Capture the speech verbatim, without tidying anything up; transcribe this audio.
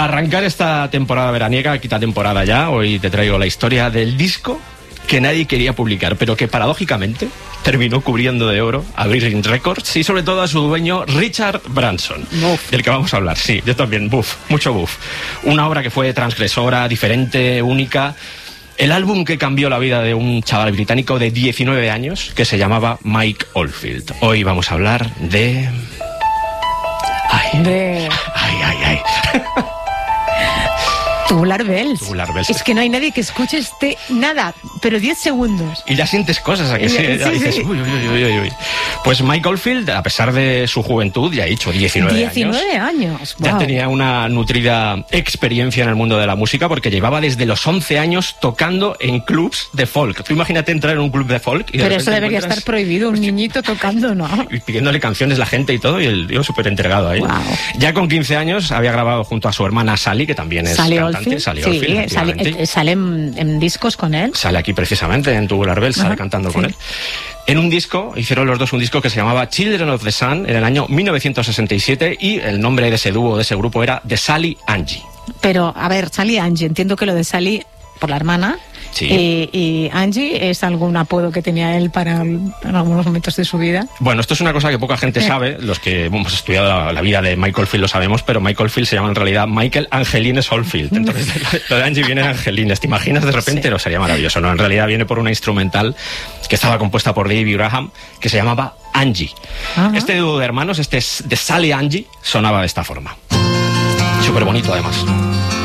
Para arrancar esta temporada veraniega, quita temporada ya, hoy te traigo la historia del disco que nadie quería publicar, pero que paradójicamente terminó cubriendo de oro a Virgin Records y sobre todo a su dueño Richard Branson, Buf. del que vamos a hablar. Sí, yo también, buf, mucho buf. Una obra que fue transgresora, diferente, única. El álbum que cambió la vida de un chaval británico de diecinueve años que se llamaba Mike Oldfield. Hoy vamos a hablar de... Ay, De... ay, ay, ay. Tubular Bells. Tubular Bells. Es que no hay nadie que escuche este nada, pero diez segundos. Y ya sientes cosas, ¿a que sí? Sí, Ya dices, sí. uy, uy, uy, uy, uy. Pues Mike Oldfield, a pesar de su juventud, ya he dicho, diecinueve, diecinueve años, años. ya Wow. tenía una nutrida experiencia en el mundo de la música porque llevaba desde los once años tocando en clubs de folk. Tú imagínate entrar en un club de folk y de Pero eso repente debería encuentras- estar prohibido, un niñito tocando, ¿no? y pidiéndole canciones la gente y todo, y el tío súper entregado ahí. Wow. Ya con quince años había grabado junto a su hermana Sally, que también es Sale cantante. Oldfield. Sally Sí, Oldfield, sale, efectivamente. eh, sale en, en discos con él. Sale aquí precisamente en Tubular Bells, sale Ajá, cantando sí. con él. En un disco, hicieron los dos un disco que se llamaba Children of the Sun en el año mil novecientos sesenta y siete y el nombre de ese dúo, de ese grupo era The Sally Angie. Pero, a ver, Sally Angie, entiendo que lo de Sally por la hermana. Sí. Y, y Angie es algún apodo que tenía él para en algunos momentos de su vida. Bueno, esto es una cosa que poca gente Eh. sabe, los que hemos estudiado la, la vida de Michael Oldfield lo sabemos, pero Michael Oldfield se llama en realidad Michael Angelines Oldfield. Entonces, lo de Angie viene de Angelines. ¿Te imaginas de repente? Sí. No, sería maravilloso. No, en realidad viene por una instrumental que estaba compuesta por David Graham, que se llamaba Angie. Ajá. Este dúo de hermanos, este es de Sally Angie, sonaba de esta forma. Súper bonito además.